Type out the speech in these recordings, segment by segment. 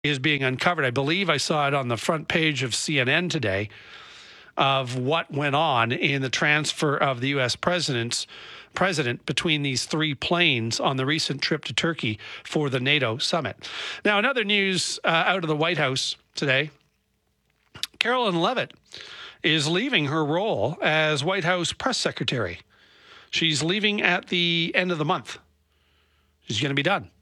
is being uncovered. I believe I saw it on the front page of CNN today of what went on in the transfer of the U.S. president between these three planes on the recent trip to Turkey for the NATO summit. Now, in other news out of the White House today, Carolyn Levitt is leaving her role as White House press secretary. She's leaving at the end of the month. She's going to be done.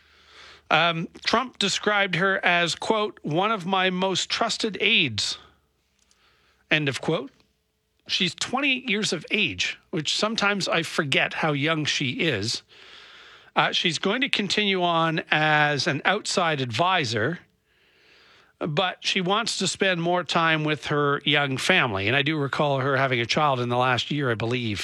Trump described her as, quote, one of my most trusted aides, end of quote. She's 28 years of age, which sometimes I forget how young she is. She's going to continue on as an outside advisor, but she wants to spend more time with her young family. And I do recall her having a child in the last year, I believe.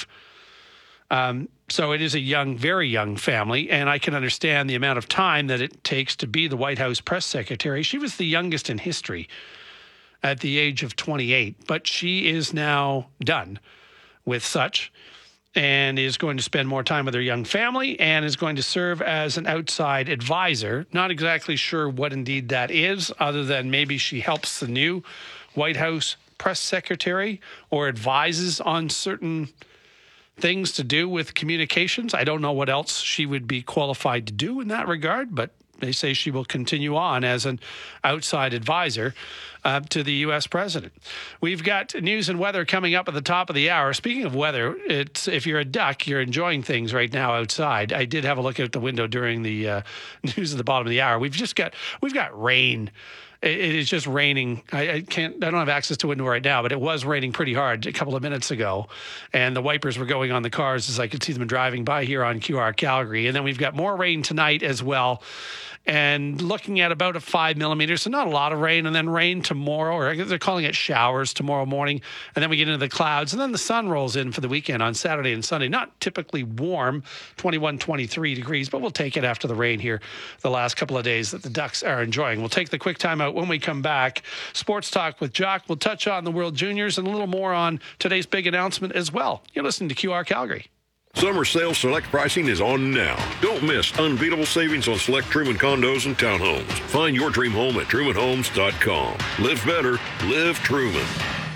So it is a young, very young family, and I can understand the amount of time that it takes to be the White House press secretary. She was the youngest in history at the age of 28, but she is now done with such and is going to spend more time with her young family and is going to serve as an outside advisor. Not exactly sure what indeed that is, other than maybe she helps the new White House press secretary or advises on certain things to do with communications. I don't know what else she would be qualified to do in that regard, but they say she will continue on as an outside advisor to the U.S. president. We've got news and weather coming up at the top of the hour. Speaking of weather, if you're a duck, you're enjoying things right now outside. I did have a look out the window during the news at the bottom of the hour. We've got rain. It is just raining. I don't have access to a window right now, but it was raining pretty hard a couple of minutes ago. And the wipers were going on the cars as I could see them driving by here on QR Calgary. And then we've got more rain tonight as well. And looking at about a 5 millimeters, so not a lot of rain, and then rain tomorrow, or I guess they're calling it showers tomorrow morning. And then we get into the clouds, and then the sun rolls in for the weekend on Saturday and Sunday. Not typically warm, 21, 23 degrees, but we'll take it after the rain here the last couple of days that the Ducks are enjoying. We'll take the quick time out. When we come back, Sports Talk with Jock. We'll touch on the World Juniors and a little more on today's big announcement as well. You're listening to QR Calgary. Summer sale select pricing is on now. Don't miss unbeatable savings on select Truman condos and townhomes. Find your dream home at trumanhomes.com. Live better, live Truman.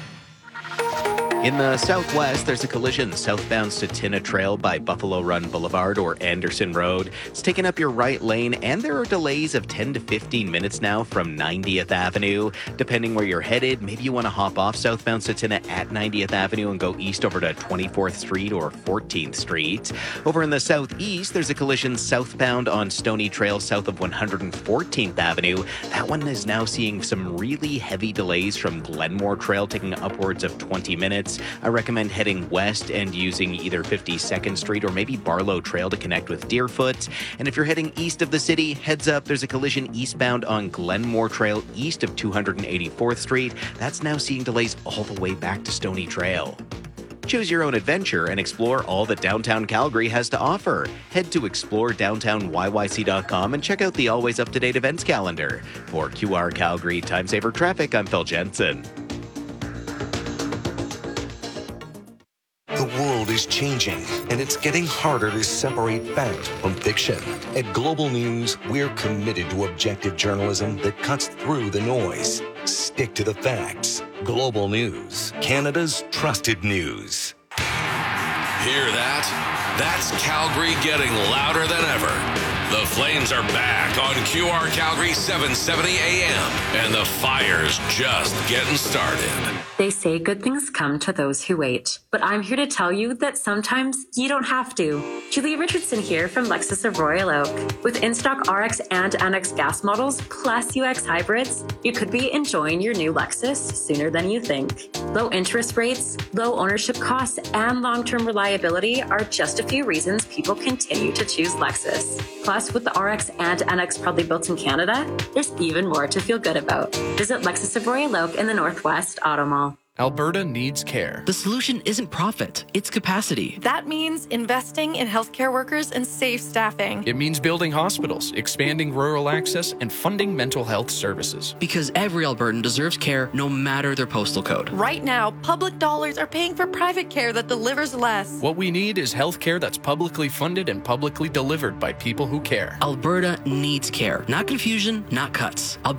In the southwest, there's a collision southbound Stetina Trail by Buffalo Run Boulevard or Anderson Road. It's taken up your right lane, and there are delays of 10 to 15 minutes now from 90th Avenue. Depending where you're headed, maybe you want to hop off southbound Stetina at 90th Avenue and go east over to 24th Street or 14th Street. Over in the southeast, there's a collision southbound on Stony Trail south of 114th Avenue. That one is now seeing some really heavy delays from Glenmore Trail, taking upwards of 20 minutes. I recommend heading west and using either 52nd Street or maybe Barlow Trail to connect with Deerfoot. And if you're heading east of the city, heads up, there's a collision eastbound on Glenmore Trail east of 284th Street. That's now seeing delays all the way back to Stony Trail. Choose your own adventure and explore all that downtown Calgary has to offer. Head to exploredowntownyyc.com and check out the always up-to-date events calendar. For QR Calgary Time Saver Traffic, I'm Phil Jensen. The world is changing, and it's getting harder to separate fact from fiction. At Global News, we're committed to objective journalism that cuts through the noise. Stick to the facts. Global News, Canada's trusted news. Hear that? That's Calgary getting louder than ever. The Flames are back on QR Calgary 770 AM, and the fire's just getting started. They say good things come to those who wait, but I'm here to tell you that sometimes you don't have to. Julia Richardson here from Lexus of Royal Oak. With in-stock RX and NX gas models plus UX hybrids, you could be enjoying your new Lexus sooner than you think. Low interest rates, low ownership costs, and long-term reliability are just a few reasons people continue to choose Lexus. Plus, with the RX and NX proudly built in Canada, there's even more to feel good about. Visit Lexus of Royal Oak in the Northwest Auto Mall. Alberta needs care. The solution isn't profit, it's capacity. That means investing in healthcare workers and safe staffing. It means building hospitals, expanding rural access, and funding mental health services. Because every Albertan deserves care no matter their postal code. Right now, public dollars are paying for private care that delivers less. What we need is health care that's publicly funded and publicly delivered by people who care. Alberta needs care. Not confusion, not cuts.